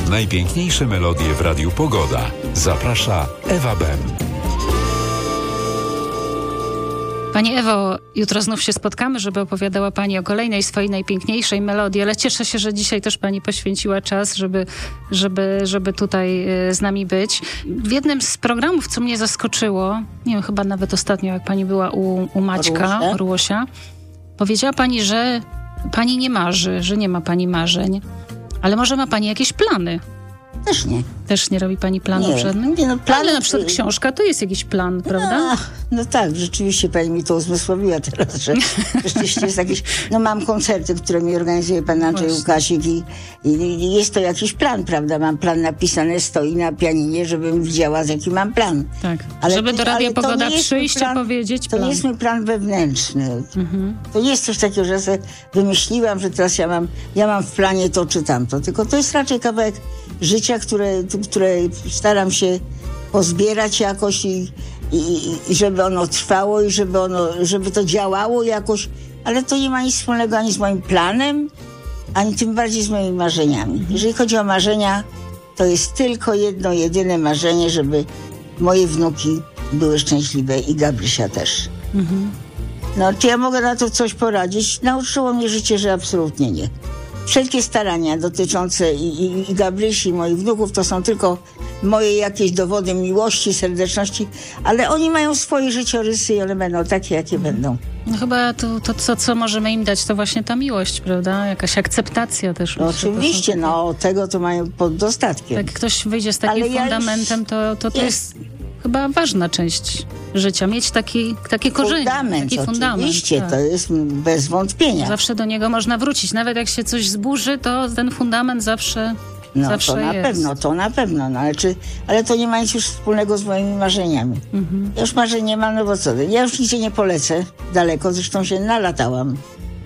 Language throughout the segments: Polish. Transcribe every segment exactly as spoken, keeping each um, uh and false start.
Najpiękniejsze melodie w Radiu Pogoda. Zaprasza Ewa Bem. Pani Ewo, jutro znów się spotkamy, żeby opowiadała Pani o kolejnej swojej najpiękniejszej melodii, ale cieszę się, że dzisiaj też Pani poświęciła czas, żeby, żeby, żeby tutaj z nami być. W jednym z programów, co mnie zaskoczyło, nie wiem, chyba nawet ostatnio, jak Pani była u, u Maćka, Orłosia, powiedziała Pani, że Pani nie marzy, że nie ma Pani marzeń, ale może ma Pani jakieś plany. Też nie. Też nie robi Pani planów nie, żadnych? Nie, no, plany, ale na przykład książka to jest jakiś plan, prawda? No, no tak, rzeczywiście Pani mi to uzmysłowiła teraz, że rzeczywiście jest jakiś... No mam koncerty, które mi organizuje Pan Andrzej Łukasik i, i, i jest to jakiś plan, prawda? Mam plan napisany, stoi na pianinie, żebym widziała, z jaki mam plan. Tak, ale żeby do Radia Pogoda przyjść i powiedzieć plan. To nie jest mój plan wewnętrzny. Mhm. To nie jest coś takiego, że sobie wymyśliłam, że teraz ja mam, ja mam w planie to czy tamto, tylko to jest raczej kawałek życia, które, które staram się pozbierać jakoś i, i, i żeby ono trwało i żeby, ono, żeby to działało jakoś, ale to nie ma nic wspólnego ani z moim planem, ani tym bardziej z moimi marzeniami. Jeżeli chodzi o marzenia, to jest tylko jedno, jedyne marzenie, żeby moje wnuki były szczęśliwe i Gabrysia też. Mhm. No, czy ja mogę na to coś poradzić? Nauczyło mnie życie, że absolutnie nie. Wszelkie starania dotyczące i, i, i Gabrysi, i moich wnuków, to są tylko moje jakieś dowody miłości, serdeczności, ale oni mają swoje życiorysy i one będą takie, jakie będą. No chyba to, to co, co możemy im dać, to właśnie ta miłość, prawda? Jakaś akceptacja też. No oczywiście, takie... no tego to mają pod dostatkiem. Jak ktoś wyjdzie z takim ale fundamentem, ja już... to, to, to jest... jest chyba ważna część życia, mieć taki, takie korzenie. Fundament, taki fundament. Oczywiście, tak. To jest bez wątpienia. Zawsze do niego można wrócić. Nawet jak się coś zburzy, to ten fundament zawsze No zawsze to na jest. pewno, to na pewno. No, ale, czy, ale to nie ma nic już wspólnego z moimi marzeniami. Mhm. Ja już marzeń nie mam, no bo co? Ja już nigdzie nie polecę daleko, zresztą się nalatałam.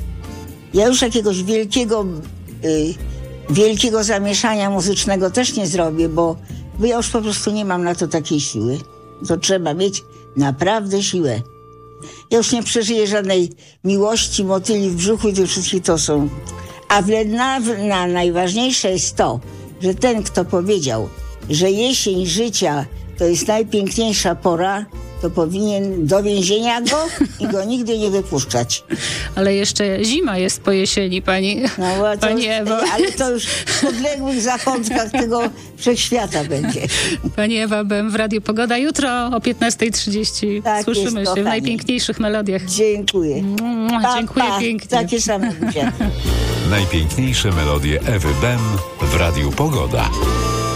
Ja już jakiegoś wielkiego y, wielkiego zamieszania muzycznego też nie zrobię, bo Bo ja już po prostu nie mam na to takiej siły. To trzeba mieć naprawdę siłę. Ja już nie przeżyję żadnej miłości, motyli w brzuchu i tych wszystkich to są. A na, na najważniejsze jest to, że ten, kto powiedział, że jesień życia to jest najpiękniejsza pora, to powinien do więzienia go i go nigdy nie wypuszczać. Ale jeszcze zima jest po jesieni, pani, no, pani Ewo. Ale to już w podległych zakątkach tego wszechświata będzie. Pani Ewa Bem w Radiu Pogoda. Jutro o piętnasta trzydzieści tak słyszymy jest, się w najpiękniejszych melodiach. Dziękuję. Mm, pa, dziękuję pa, pięknie. Takie same buziaki. Najpiękniejsze melodie Ewy Bem w Radiu Pogoda.